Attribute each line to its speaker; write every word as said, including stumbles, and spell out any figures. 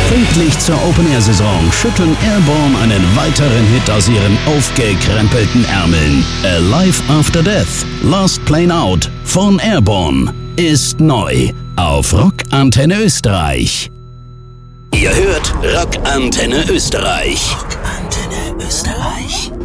Speaker 1: Pünktlich zur Open-Air-Saison schütteln Airborne einen weiteren Hit aus ihren aufgekrempelten Ärmeln. Alive After Death, Last Plane Out von Airborne ist neu auf Rock Antenne Österreich. Ihr hört Rock Antenne Österreich. Rock Antenne Österreich.